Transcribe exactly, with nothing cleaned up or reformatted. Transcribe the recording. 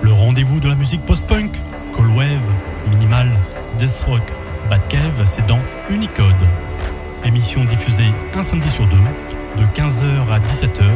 Le rendez-vous de la musique post-punk, cold wave, minimal, death rock, bad cave, c'est dans Unicode. Émission diffusée un samedi sur deux, de quinze heures à dix-sept heures